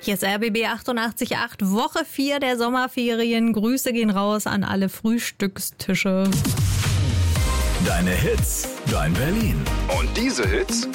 Hier ist RBB 88.8, Woche 4 der Sommerferien. Grüße gehen raus an alle Frühstückstische. Deine Hits, dein Berlin. Und diese Hits